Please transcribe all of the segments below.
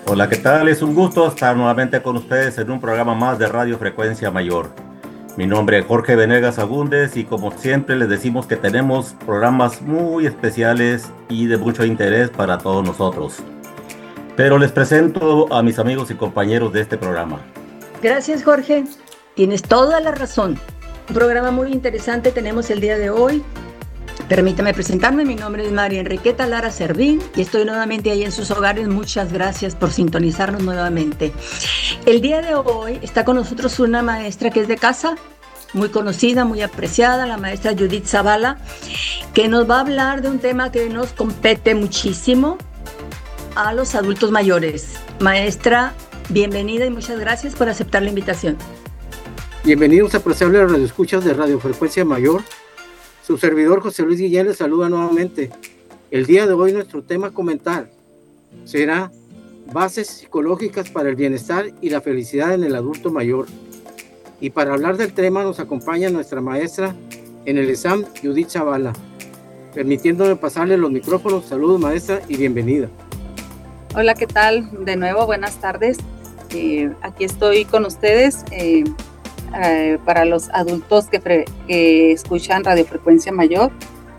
Hola, ¿qué tal? Es un gusto estar nuevamente con ustedes en un programa más de Radio Frecuencia Mayor. Mi nombre es Jorge Venegas Agúndez y como siempre les decimos que tenemos programas muy especiales y de mucho interés para todos nosotros. Pero les presento a mis amigos y compañeros de este programa. Gracias, Jorge. Tienes toda la razón. Un programa muy interesante tenemos el día de hoy. Permítame presentarme, mi nombre es María Enriqueta Lara Servín y estoy nuevamente ahí en sus hogares. Muchas gracias por sintonizarnos nuevamente. El día de hoy está con nosotros una maestra que es de casa, muy conocida, muy apreciada, la maestra Judith Zavala, que nos va a hablar de un tema que nos compete muchísimo a los adultos mayores. Maestra, bienvenida y muchas gracias por aceptar la invitación. Bienvenidos a apreciables radioescuchas de Radio Frecuencia Mayor. Su servidor José Luis Guillén les saluda nuevamente. El día de hoy nuestro tema a comentar será bases psicológicas para el bienestar y la felicidad en el adulto mayor. Y para hablar del tema nos acompaña nuestra maestra en el exam, Judith Zavala. Permitiéndome pasarle los micrófonos, saludos maestra y bienvenida. Hola, ¿qué tal? De nuevo, buenas tardes. Aquí estoy con ustedes. Para los adultos que escuchan Radiofrecuencia Mayor.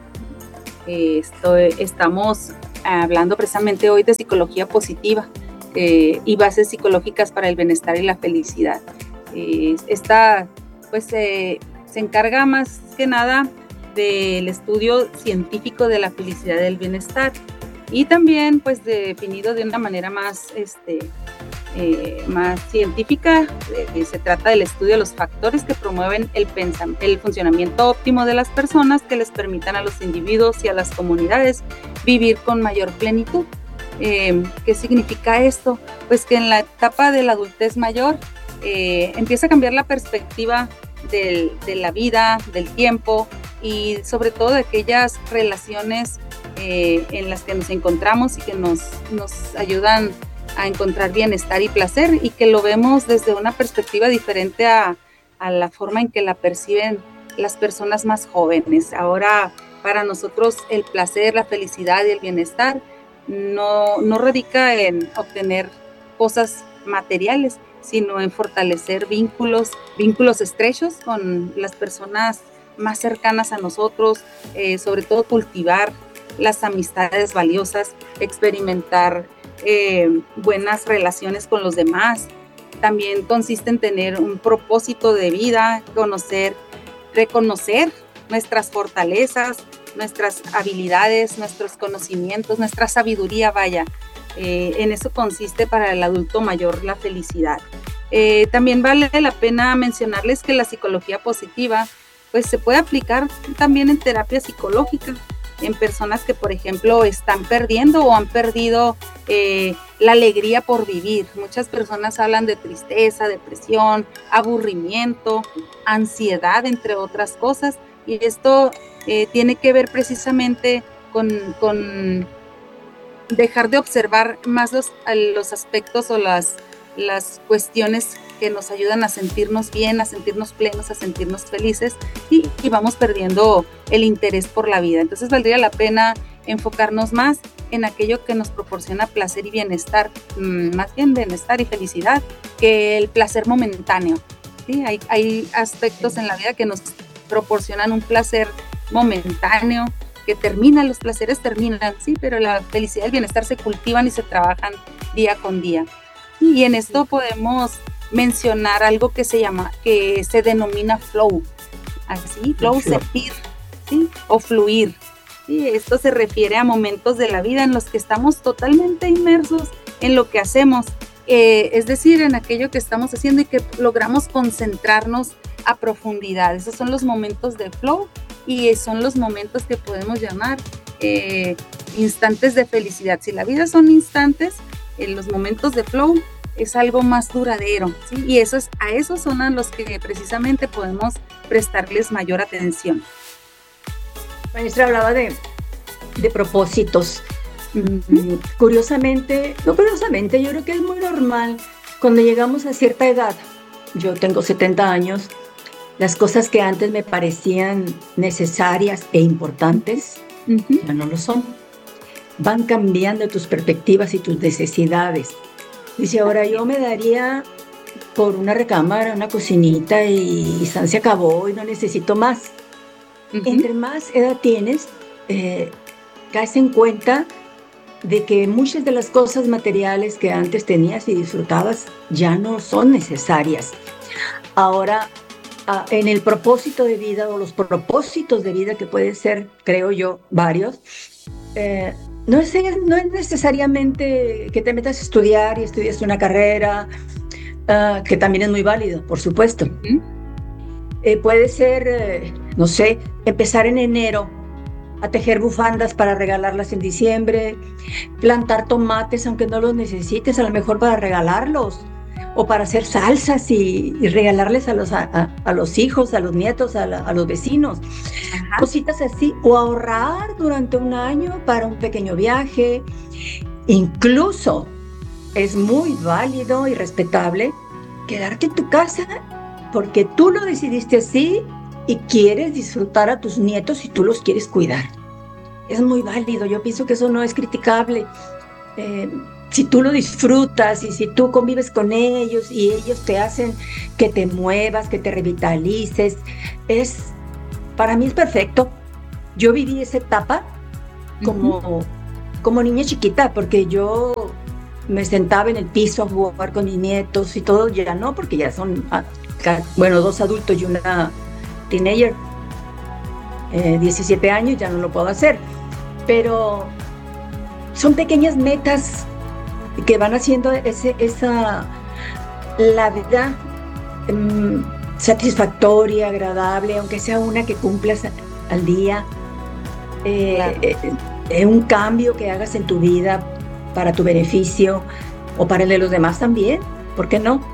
Estamos hablando precisamente hoy de psicología positiva y bases psicológicas para el bienestar y la felicidad. Esta pues se encarga más que nada del estudio científico de la felicidad y del bienestar y también pues definido de una manera más científica. Se trata del estudio de los factores que promueven el funcionamiento óptimo de las personas, que les permitan a los individuos y a las comunidades vivir con mayor plenitud. ¿Qué significa esto? Pues que en la etapa de la adultez mayor empieza a cambiar la perspectiva de la vida, del tiempo y sobre todo de aquellas relaciones en las que nos encontramos y que nos ayudan a encontrar bienestar y placer, y que lo vemos desde una perspectiva diferente a la forma en que la perciben las personas más jóvenes. Ahora, para nosotros el placer, la felicidad y el bienestar no radica en obtener cosas materiales, sino en fortalecer vínculos estrechos con las personas más cercanas a nosotros, sobre todo cultivar las amistades valiosas, experimentar buenas relaciones con los demás. También consiste en tener un propósito de vida, reconocer nuestras fortalezas, nuestras habilidades, nuestros conocimientos, nuestra sabiduría, en eso consiste para el adulto mayor la felicidad. También vale la pena mencionarles que la psicología positiva pues se puede aplicar también en terapia psicológica, en personas que, por ejemplo, están perdiendo o han perdido la alegría por vivir. Muchas personas hablan de tristeza, depresión, aburrimiento, ansiedad, entre otras cosas, y esto tiene que ver precisamente con dejar de observar más los aspectos o las cuestiones que nos ayudan a sentirnos bien, a sentirnos plenos, a sentirnos felices, y vamos perdiendo el interés por la vida. Entonces valdría la pena enfocarnos más en aquello que nos proporciona placer y bienestar, más bien bienestar y felicidad, que el placer momentáneo. ¿Sí? Hay aspectos en la vida que nos proporcionan un placer momentáneo, los placeres terminan, sí, pero la felicidad y el bienestar se cultivan y se trabajan día con día. Y en esto podemos mencionar algo que se denomina flow, así, flow, sentir, ¿sí? O fluir, ¿sí? Esto se refiere a momentos de la vida en los que estamos totalmente inmersos en lo que hacemos, es decir, en aquello que estamos haciendo y que logramos concentrarnos a profundidad. Esos son los momentos de flow y son los momentos que podemos llamar instantes de felicidad. Si la vida son instantes, en los momentos de flow es algo más duradero, ¿sí? Y a esos son a los que precisamente podemos prestarles mayor atención. Maestra, hablaba de propósitos. Curiosamente, yo creo que es muy normal cuando llegamos a cierta edad. Yo tengo 70 años. Las cosas que antes me parecían necesarias e importantes, ya no lo son. Van cambiando tus perspectivas y tus necesidades. Dice, ahora yo me daría por una recámara, una cocinita y se acabó y no necesito más. Entre más edad tienes, caes en cuenta de que muchas de las cosas materiales que antes tenías y disfrutabas ya no son necesarias. Ahora, en el propósito de vida o los propósitos de vida, que puede ser, creo yo, varios, no es necesariamente que te metas a estudiar y estudies una carrera, que también es muy válido, por supuesto. Puede ser, no sé, empezar en enero a tejer bufandas para regalarlas en diciembre, plantar tomates aunque no los necesites, a lo mejor para regalarlos, o para hacer salsas y regalarles a los hijos, a los nietos, a los vecinos. Ajá. Cositas así, o ahorrar durante un año para un pequeño viaje. Incluso es muy válido y respetable quedarte en tu casa porque tú lo decidiste así y quieres disfrutar a tus nietos y tú los quieres cuidar. Es muy válido, yo pienso que eso no es criticable. Si tú lo disfrutas y si tú convives con ellos y ellos te hacen que te muevas, que te revitalices, para mí es perfecto. Yo viví esa etapa como niña chiquita, porque yo me sentaba en el piso a jugar con mis nietos y todo, ya no, porque ya son, dos adultos y una teenager, 17 años, ya no lo puedo hacer, pero son pequeñas metas que van haciendo la vida satisfactoria, agradable, aunque sea una que cumplas al día, un cambio que hagas en tu vida para tu beneficio o para el de los demás también, ¿por qué no?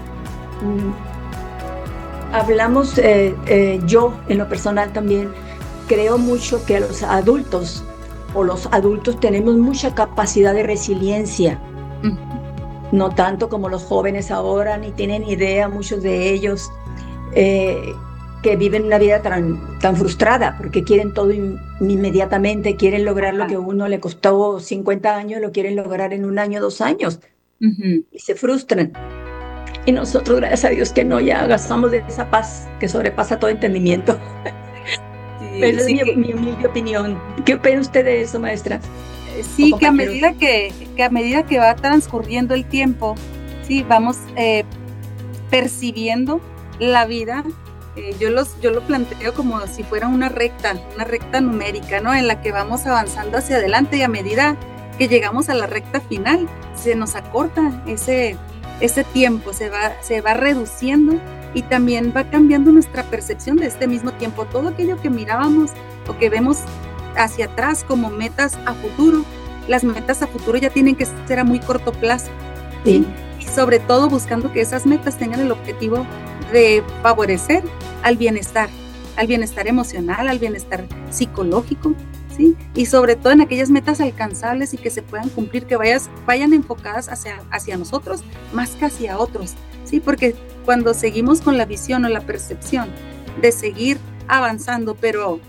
Hablamos, yo en lo personal también creo mucho que los adultos tenemos mucha capacidad de resiliencia, no tanto como los jóvenes ahora, ni tienen idea muchos de ellos, que viven una vida tan frustrada porque quieren todo inmediatamente, quieren lograr lo que a uno le costó 50 años, lo quieren lograr en 1 año, 2 años, y se frustran. Y nosotros, gracias a Dios que no, ya gastamos de esa paz que sobrepasa todo entendimiento. Esa es mi humilde opinión. ¿Qué opina usted de eso, maestra? Sí, que a medida que va transcurriendo el tiempo, sí, vamos percibiendo la vida. Yo lo planteo como si fuera una recta numérica, ¿no? En la que vamos avanzando hacia adelante, y a medida que llegamos a la recta final, se nos acorta ese tiempo, se va reduciendo, y también va cambiando nuestra percepción de este mismo tiempo. Todo aquello que mirábamos o que vemos hacia atrás como metas a futuro, las metas a futuro ya tienen que ser a muy corto plazo. Sí. Y sobre todo buscando que esas metas tengan el objetivo de favorecer al bienestar emocional, al bienestar psicológico, ¿sí? Y sobre todo en aquellas metas alcanzables y que se puedan cumplir, que vayan enfocadas hacia nosotros más que hacia otros, ¿sí? Porque cuando seguimos con la visión o la percepción de seguir avanzando, pero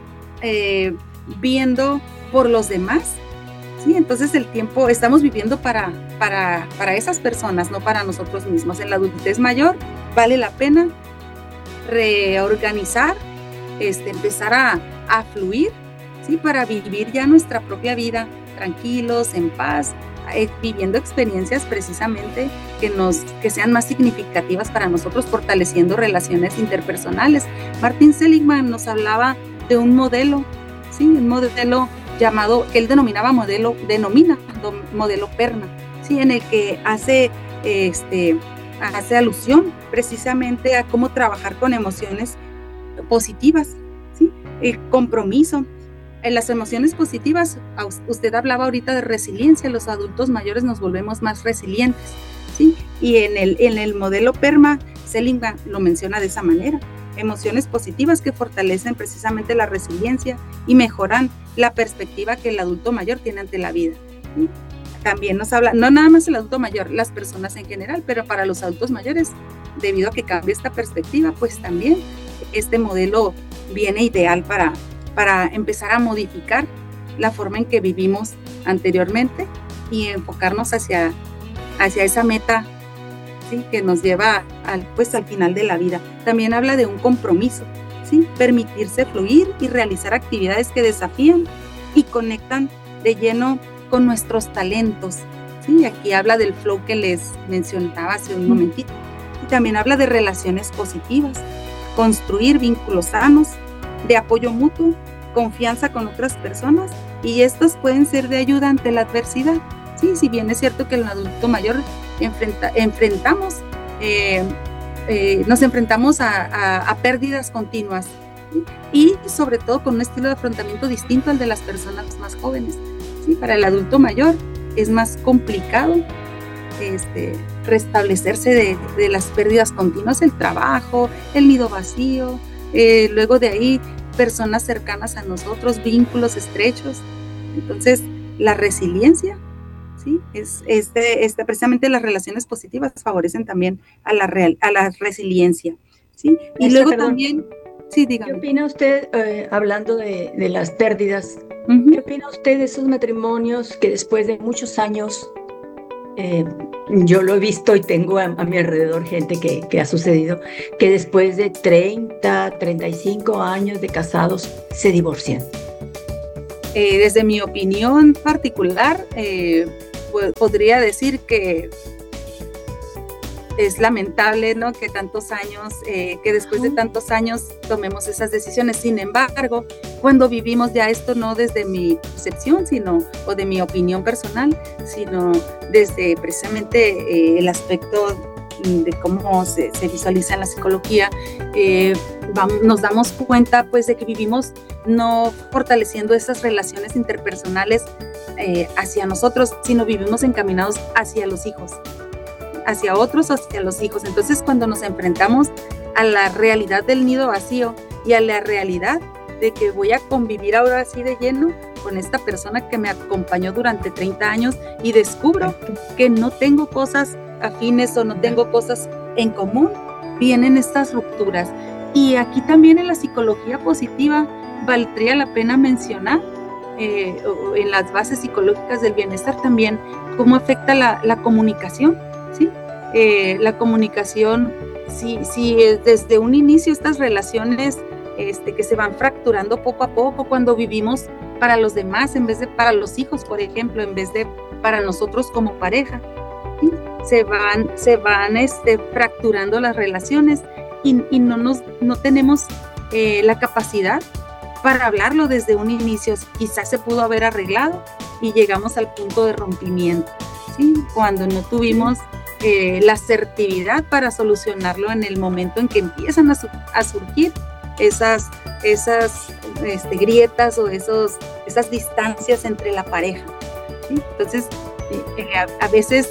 viendo por los demás, ¿sí? Entonces el tiempo estamos viviendo para esas personas, no para nosotros mismos. En la adultez mayor vale la pena reorganizar, empezar a fluir, ¿sí? Para vivir ya nuestra propia vida tranquilos, en paz, viviendo experiencias precisamente que sean más significativas para nosotros, fortaleciendo relaciones interpersonales. Martin Seligman nos hablaba de un modelo, ¿sí? Un modelo llamado, que él denomina modelo PERMA, ¿sí? En el que hace alusión precisamente a cómo trabajar con emociones positivas, ¿sí? El compromiso. En las emociones positivas, usted hablaba ahorita de resiliencia, los adultos mayores nos volvemos más resilientes, ¿sí? Y en el modelo PERMA, Seligman lo menciona de esa manera: emociones positivas que fortalecen precisamente la resiliencia y mejoran la perspectiva que el adulto mayor tiene ante la vida, ¿sí? También nos habla, no nada más el adulto mayor, las personas en general, pero para los adultos mayores, debido a que cambia esta perspectiva, pues también este modelo viene ideal para empezar a modificar la forma en que vivimos anteriormente y enfocarnos hacia hacia esa meta, ¿sí? Que nos lleva al final de la vida. También habla de un compromiso, ¿sí? Permitirse fluir y realizar actividades que desafían y conectan de lleno con nuestros talentos, ¿sí? Aquí habla del flow que les mencionaba hace un momentito. Y también habla de relaciones positivas, construir vínculos sanos, de apoyo mutuo, confianza con otras personas, y estos pueden ser de ayuda ante la adversidad. Sí, si bien es cierto que el adulto mayor nos enfrentamos a pérdidas continuas, ¿sí? Y sobre todo con un estilo de afrontamiento distinto al de las personas más jóvenes, ¿sí? Para el adulto mayor es más complicado restablecerse de las pérdidas continuas, el trabajo, el nido vacío, luego de ahí personas cercanas a nosotros, vínculos estrechos. Entonces, la resiliencia, ¿sí? Precisamente las relaciones positivas favorecen también a la resiliencia, ¿sí? Y luego también, sí, dígame. ¿Qué opina usted, hablando de las pérdidas, qué opina usted de esos matrimonios que después de muchos años, yo lo he visto y tengo a mi alrededor gente que ha sucedido, que después de 30, 35 años de casados se divorcian? Desde mi opinión particular, podría decir que es lamentable, ¿no? Que tantos años, que después de tantos años tomemos esas decisiones. Sin embargo, cuando vivimos ya esto, no desde mi percepción, o de mi opinión personal, sino desde precisamente el aspecto de cómo se visualiza en la psicología, nos damos cuenta pues de que vivimos no fortaleciendo esas relaciones interpersonales hacia nosotros, sino vivimos encaminados hacia los hijos, hacia otros, hacia los hijos. Entonces, cuando nos enfrentamos a la realidad del nido vacío y a la realidad de que voy a convivir ahora así de lleno con esta persona que me acompañó durante 30 años y descubro que no tengo cosas afines o no tengo cosas en común, vienen estas rupturas. Y aquí también en la psicología positiva valdría la pena mencionar, en las bases psicológicas del bienestar también, cómo afecta la comunicación, ¿sí? La comunicación, si desde un inicio estas relaciones que se van fracturando poco a poco, cuando vivimos para los demás en vez de para los hijos, por ejemplo, en vez de para nosotros como pareja, ¿sí? se van fracturando las relaciones y no tenemos la capacidad para hablarlo desde un inicio. Quizás se pudo haber arreglado y llegamos al punto de rompimiento, ¿sí? Cuando no tuvimos la asertividad para solucionarlo en el momento en que empiezan a surgir esas grietas o esas distancias entre la pareja, ¿sí? Entonces, a veces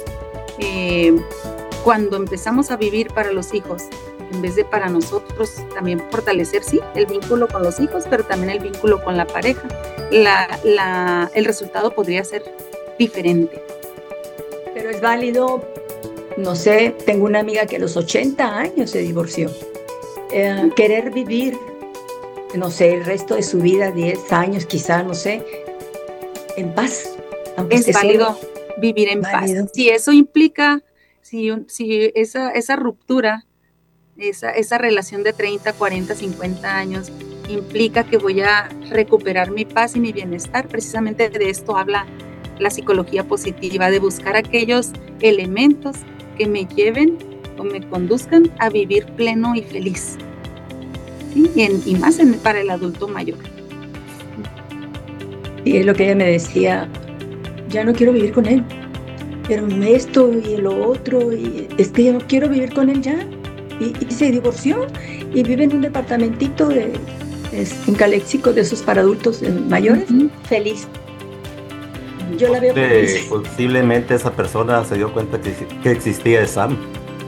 cuando empezamos a vivir para los hijos, en vez de para nosotros, también fortalecer, sí, el vínculo con los hijos, pero también el vínculo con la pareja, el resultado podría ser diferente. Pero es válido, no sé, tengo una amiga que a los 80 años se divorció. Querer vivir, no sé, el resto de su vida, 10 años quizá, no sé, en paz. Aunque es válido vivir en paz. Si eso implica, si esa ruptura, esa relación de 30, 40, 50 años implica que voy a recuperar mi paz y mi bienestar, precisamente de esto habla la psicología positiva, de buscar aquellos elementos que me lleven o me conduzcan a vivir pleno y feliz, ¿sí? Y más para el adulto mayor. Y es lo que ella me decía, ya no quiero vivir con él, pero esto y lo otro, y es que ya no quiero vivir con él ya. Y se divorció y vive en un departamentito en Calexico, de esos para adultos mayores, feliz. Yo la veo feliz. Posiblemente esa persona se dio cuenta que existía ESAM.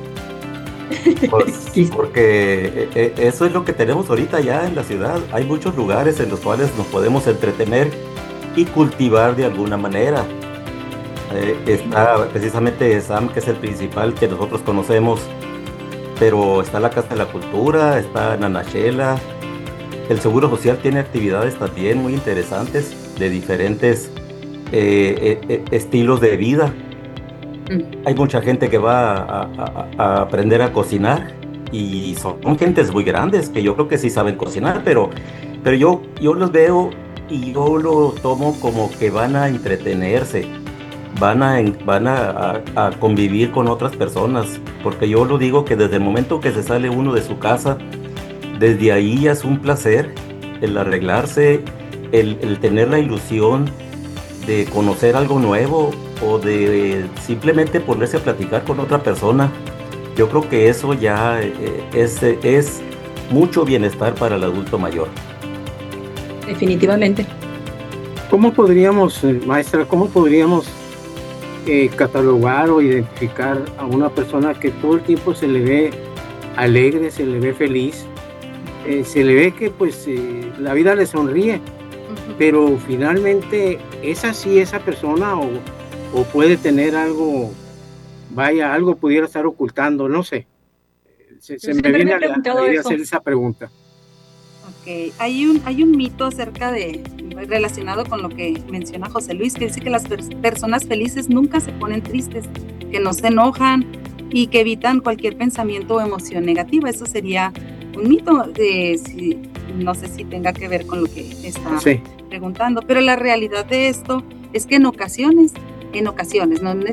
Porque eso es lo que tenemos ahorita ya en la ciudad. Hay muchos lugares en los cuales nos podemos entretener y cultivar de alguna manera. Está precisamente ESAM, que es el principal que nosotros conocemos, pero está la Casa de la Cultura, está Nanachela. El Seguro Social tiene actividades también muy interesantes de diferentes estilos de vida. Hay mucha gente que va a aprender a cocinar y son gentes muy grandes que yo creo que sí saben cocinar, pero yo los veo y yo lo tomo como que van a entretenerse, van a convivir con otras personas, porque yo lo digo que desde el momento que se sale uno de su casa, desde ahí ya es un placer el arreglarse, el tener la ilusión de conocer algo nuevo o de simplemente ponerse a platicar con otra persona. Yo creo que eso ya es mucho bienestar para el adulto mayor. Definitivamente. ¿Cómo podríamos, maestra, catalogar o identificar a una persona que todo el tiempo se le ve alegre, se le ve feliz, se le ve que pues la vida le sonríe, pero finalmente es así esa persona o puede tener algo, algo pudiera estar ocultando, no sé. Se me viene a la idea hacer esa pregunta. Okay. Hay un mito acerca relacionado con lo que menciona José Luis, que dice que las personas felices nunca se ponen tristes, que no se enojan y que evitan cualquier pensamiento o emoción negativa. Eso sería un mito, no sé si tenga que ver con lo que está preguntando, pero la realidad de esto es que en ocasiones, no